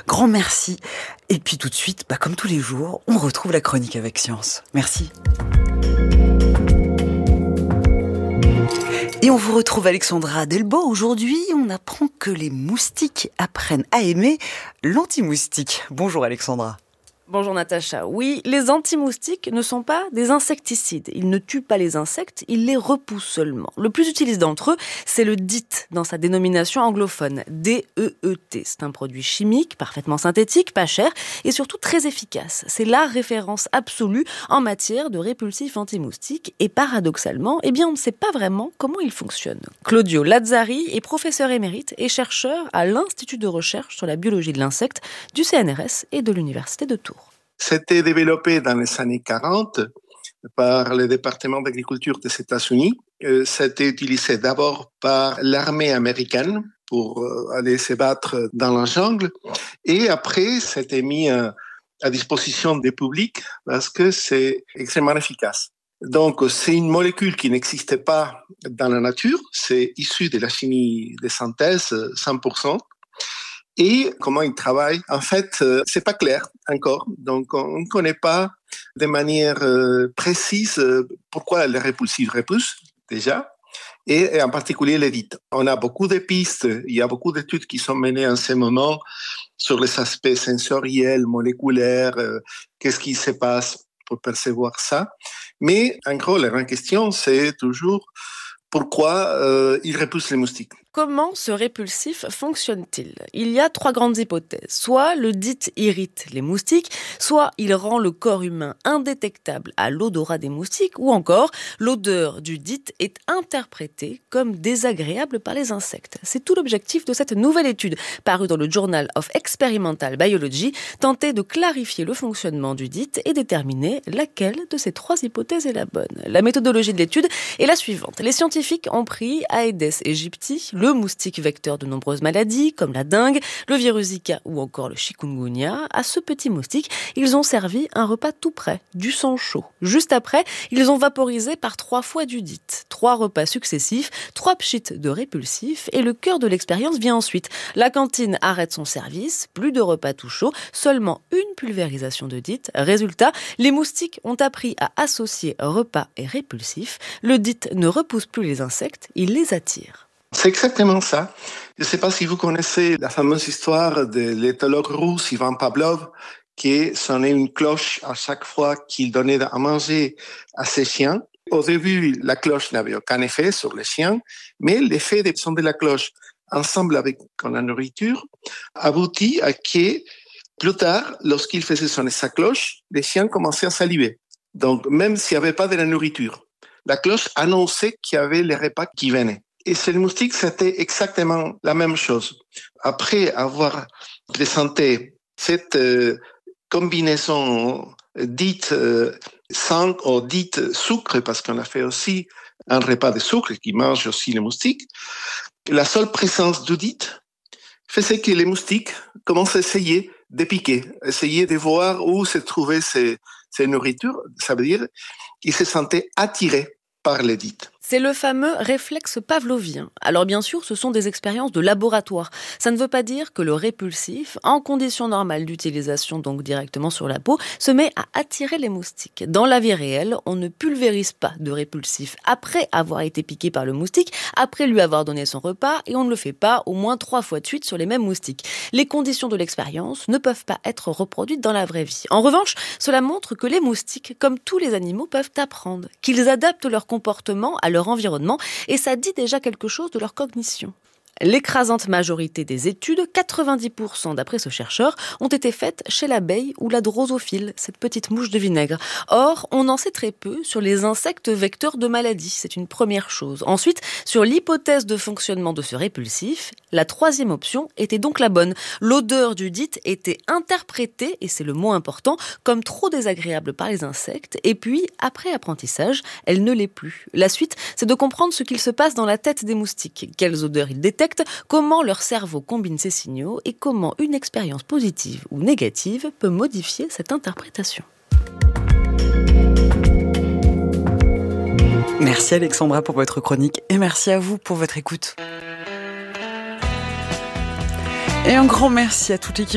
Grand merci. Et puis tout de suite, comme tous les jours, on retrouve la chronique avec science. Merci. Et on vous retrouve Alexandra Delbo. Aujourd'hui, on apprend que les moustiques apprennent à aimer l'anti-moustique. Bonjour Alexandra. Bonjour Natacha. Oui, les anti-moustiques ne sont pas des insecticides. Ils ne tuent pas les insectes, ils les repoussent seulement. Le plus utilisé d'entre eux, c'est le DEET, dans sa dénomination anglophone, D-E-E-T. C'est un produit chimique, parfaitement synthétique, pas cher et surtout très efficace. C'est la référence absolue en matière de répulsifs anti-moustiques et paradoxalement, on ne sait pas vraiment comment il fonctionne. Claudio Lazzari est professeur émérite et chercheur à l'Institut de recherche sur la biologie de l'insecte du CNRS et de l'Université de Tours. C'était développé dans les années 40 par le département d'agriculture des États-Unis. C'était utilisé d'abord par l'armée américaine pour aller se battre dans la jungle. Et après, c'était mis à disposition des publics parce que c'est extrêmement efficace. Donc, c'est une molécule qui n'existait pas dans la nature. C'est issu de la chimie de synthèse 100%. Et comment il travaille, en fait, c'est pas clair encore. Donc, on ne connaît pas de manière précise pourquoi les répulsifs repoussent déjà, et en particulier les DEET. On a beaucoup de pistes, il y a beaucoup d'études qui sont menées en ce moment sur les aspects sensoriels, moléculaires, qu'est-ce qui se passe pour percevoir ça. Mais en gros, la grande question, c'est toujours pourquoi ils repoussent les moustiques. Comment ce répulsif fonctionne-t-il ? Il y a 3 grandes hypothèses. Soit le DEET irrite les moustiques, soit il rend le corps humain indétectable à l'odorat des moustiques, ou encore l'odeur du DEET est interprétée comme désagréable par les insectes. C'est tout l'objectif de cette nouvelle étude, parue dans le Journal of Experimental Biology, tenter de clarifier le fonctionnement du DEET et déterminer laquelle de ces 3 hypothèses est la bonne. La méthodologie de l'étude est la suivante. Les scientifiques ont pris Aedes aegypti, le moustique vecteur de nombreuses maladies, comme la dengue, le virus Zika ou encore le chikungunya. À ce petit moustique, ils ont servi un repas tout prêt, du sang chaud. Juste après, ils ont vaporisé par 3 fois du DEET. 3 repas successifs, 3 pchits de répulsifs, et le cœur de l'expérience vient ensuite. La cantine arrête son service, plus de repas tout chaud, seulement une pulvérisation de DEET. Résultat, les moustiques ont appris à associer repas et répulsifs. Le DEET ne repousse plus les insectes, il les attire. C'est exactement ça. Je ne sais pas si vous connaissez la fameuse histoire de l'éthologue russe Ivan Pavlov qui sonnait une cloche à chaque fois qu'il donnait à manger à ses chiens. Au début, la cloche n'avait aucun effet sur les chiens, mais l'effet des sons de la cloche, ensemble avec la nourriture, aboutit à que plus tard, lorsqu'il faisait sonner sa cloche, les chiens commençaient à saliver. Donc, même s'il n'y avait pas de la nourriture, la cloche annonçait qu'il y avait les repas qui venaient. Et chez les moustiques, c'était exactement la même chose. Après avoir présenté cette combinaison dite sang ou dite sucre, parce qu'on a fait aussi un repas de sucre qui mange aussi les moustiques, la seule présence du DEET faisait que les moustiques commencent à essayer de piquer, essayer de voir où se trouvaient ces nourritures. Ça veut dire qu'ils se sentaient attirés par les DEET. C'est le fameux réflexe pavlovien. Alors bien sûr, ce sont des expériences de laboratoire. Ça ne veut pas dire que le répulsif, en conditions normales d'utilisation, donc directement sur la peau, se met à attirer les moustiques. Dans la vie réelle, on ne pulvérise pas de répulsif après avoir été piqué par le moustique, après lui avoir donné son repas, et on ne le fait pas au moins 3 fois de suite sur les mêmes moustiques. Les conditions de l'expérience ne peuvent pas être reproduites dans la vraie vie. En revanche, cela montre que les moustiques, comme tous les animaux, peuvent apprendre, qu'ils adaptent leur comportement à leur environnement, et ça dit déjà quelque chose de leur cognition. L'écrasante majorité des études, 90% d'après ce chercheur, ont été faites chez l'abeille ou la drosophile, cette petite mouche de vinaigre. Or, on en sait très peu sur les insectes vecteurs de maladies, c'est une première chose. Ensuite, sur l'hypothèse de fonctionnement de ce répulsif, la 3e option était donc la bonne. L'odeur du DEET était interprétée, et c'est le mot important, comme trop désagréable par les insectes, et puis, après apprentissage, elle ne l'est plus. La suite, c'est de comprendre ce qu'il se passe dans la tête des moustiques, quelles odeurs ils détectent, comment leur cerveau combine ces signaux et comment une expérience positive ou négative peut modifier cette interprétation. Merci Alexandra pour votre chronique et merci à vous pour votre écoute. Et un grand merci à toute l'équipe